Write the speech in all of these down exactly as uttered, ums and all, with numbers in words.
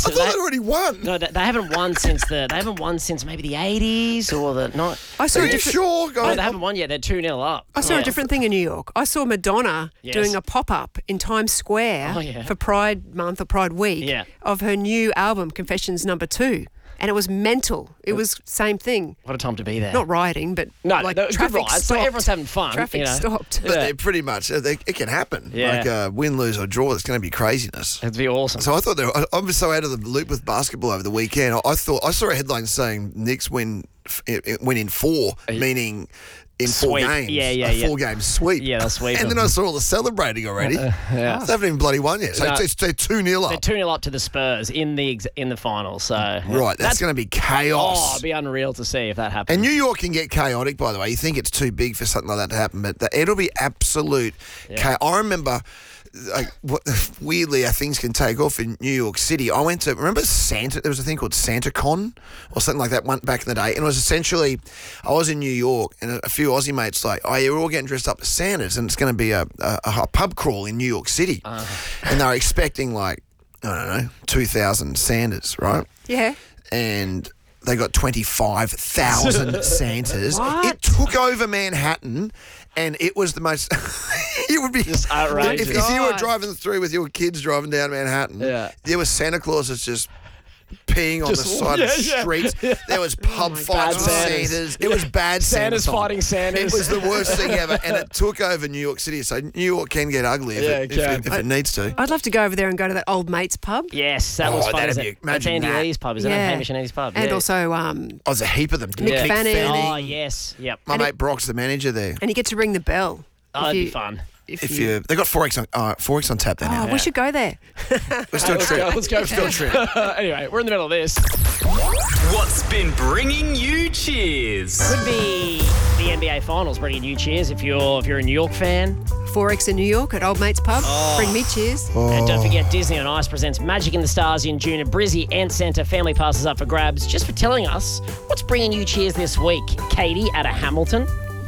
I thought they, they'd already won. no, they, they haven't won since the. They haven't won since maybe the eighties or the not. I saw Are a you different. sure? No, guys? they haven't won yet. They're two nil up. I saw Yeah. a different thing in New York. I saw Madonna Yes. doing a pop-up in Times Square Oh, yeah. for Pride Month or Pride Week Yeah. of her new album, Confessions Number Two. And it was mental. It was same thing. What a time to be there. Not rioting, but No, like no, good traffic rides. So stopped. everyone's having fun, Traffic you know. stopped. But they're pretty much, uh, they, it can happen. Yeah. Like uh, win, lose, or draw, it's going to be craziness. It'd be awesome. So I thought they were, I, I was so out of the loop with basketball over the weekend. I, I thought I saw a headline saying Knicks win f- it win in four, meaning in four Sweep. games. Yeah, yeah, a yeah. four game sweep. Yeah, they'll sweep And them. then I saw all the celebrating already. yeah. They haven't even bloody won yet. So No. it's, they're two nil up. They're two nil up to the Spurs in the ex- in the finals. So Right, that's, going to be chaos. Oh, it'd be unreal to see if that happens. And New York can get chaotic, by the way. You think it's too big for something like that to happen, but the, it'll be absolute chaos. I remember, like, what, weirdly, how things can take off in New York City. I went to, remember Santa, there was a thing called SantaCon or something like that one back in the day. And it was essentially, I was in New York and a, a few Aussie mates like, oh, yeah, we're all getting dressed up as Santas and it's going to be a, a, a pub crawl in New York City. Uh-huh. And they were expecting like, I don't know, two thousand Santas, right? Yeah. And they got twenty-five thousand Santas. What? It took over Manhattan, and it was the most... it would be... Just outrageous. If, if you were God. driving through with your kids driving down Manhattan, Yeah. there was Santa Clauses just peeing on Just- the side of yeah, the yeah. streets. There was pub fights Bad with Santas. Santas. It was bad Santas Santas. fighting Santas. It was the worst thing ever, and it took over New York City. So New York can get ugly if, Yeah, it, it if, can. it, if it needs to. I'd love to go over there and go to that old mate's pub. Yes, that Oh, was fun. that'd Isn't be- it? That's imagine Andy that. Lee's pub, isn't it? Yeah. Hamish and Eddie's pub. And yeah. also, um, Oh, there's a heap of them. Nick Mick Fanning. Oh, yes. Yep. My And mate Brock's the manager there. and you get to ring the bell. Oh, If that'd you- be fun. If, If you, you, they got forex on uh, forex on tap there now. oh, we should go there. Let's do a Let's trip. go. Let's go. Let's do a trip. Anyway, we're in the middle of this. What's been bringing you cheers? Could be the N B A Finals bringing you cheers if you're if you're a New York fan. Forex in New York at old mate's pub. Oh. Bring me cheers. And don't forget, Disney on Ice presents Magic in the Stars in June at Brizzy and Centre. Family passes up for grabs. Just for telling us what's bringing you cheers this week. Katie out of Hamilton.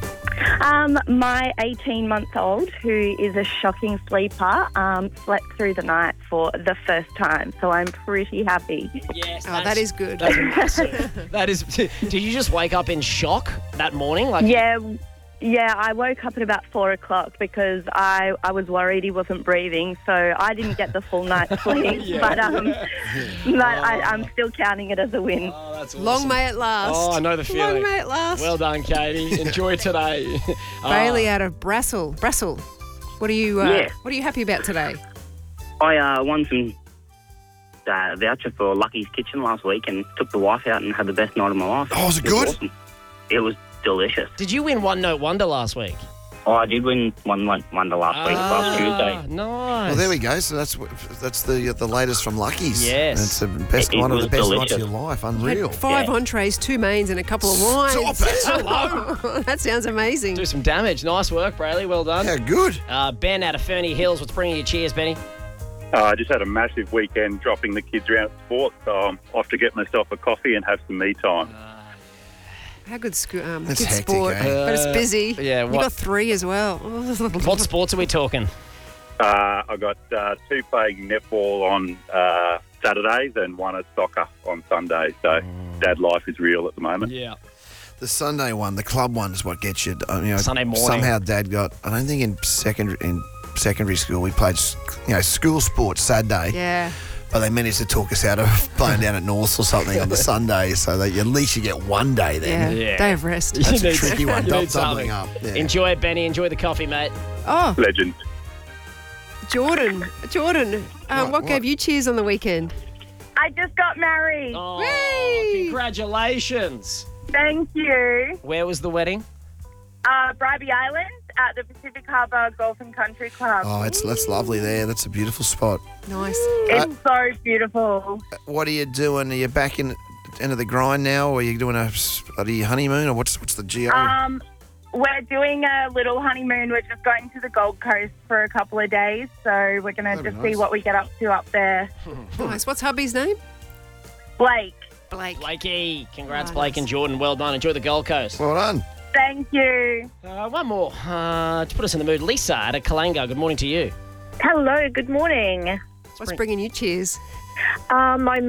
Um, my eighteen-month-old, who is a shocking sleeper, um, slept through the night for the first time, so I'm pretty happy. Yes. Oh, that is good. That's massive. That is. Did you just wake up in shock that morning? Like, Yeah, yeah, I woke up at about four o'clock because I, I was worried he wasn't breathing, so I didn't get the full night's sleep, Yeah. but, um, but I, I'm still counting it as a win. Oh, that's awesome. Long may it last. Oh, I know the feeling. Long may it last. Well done, Katie. Enjoy today. Bailey Ah. out of Brassel. Brassel. What are you? Uh, Yeah. What are you happy about today? I uh, won some uh, voucher for Lucky's Kitchen last week and took the wife out and had the best night of my life. Oh, was it was good? awesome. It was delicious. Did you win One Note Wonder last week? Oh, I did win one one wonder last week, last Tuesday. Ah, Nice. Well, there we go. So that's what- that's the the latest from Lucky's. Yes. It's the best It- it one of the was best nights delicious. of your life. Had Unreal. five Yeah. entrees, two mains, and a couple of wines. Stop it. That sounds amazing. Do some damage. Nice work, Brayley. Well done. Yeah, good. Uh, Ben out of Fernie Hills. What's bringing you cheers, Benny? Uh, I just had a massive weekend dropping the kids around at sports, so I'm off to get myself a coffee and have some me time. How good, sco- um, That's good hectic, sport, eh? but it's busy. yeah, You what- got three as well. What sports are we talking? Uh, I got uh, two playing netball on uh, Saturdays and one at soccer on Sundays, so dad life is real at the moment. Yeah. The Sunday one, the club one, is what gets you. uh, You know, Sunday morning. Somehow, Dad got. I don't think in secondary in secondary school we played, you know, school sports Saturday. Yeah. But they managed to talk us out of playing down at North or something on the Sunday, so that at least you get one day then. Yeah. Yeah. Day of rest. That's You a need- tricky one. you Dub- need something. doubling up. Yeah. Enjoy it, Benny. Enjoy the coffee, mate. Oh, Legend. Jordan. Jordan, um, What- what, gave what? you cheers on the weekend? I just got married. Oh, Whee! congratulations. Thank you. Where was the wedding? Uh, Bribey Island at the Pacific Harbour Golf and Country Club. Oh, it's that's lovely there. That's a beautiful spot. Nice. It's so beautiful. What are you doing? Are you back in into the grind now, or are you doing a bloody honeymoon, or what's what's the geo? Um, we're doing a little honeymoon. We're just going to the Gold Coast for a couple of days, so we're going to That'd be just nice. see what we get up to up there. Nice. What's hubby's name? Blake, Blake. Blakey. Congrats, Oh, Blake nice. and Jordan. Well done. Enjoy the Gold Coast. well done. thank you. Uh, one more uh, to put us in the mood. Lisa at a Kalanga. Good morning to you. Hello, good morning. What's bringing you cheers? Um, my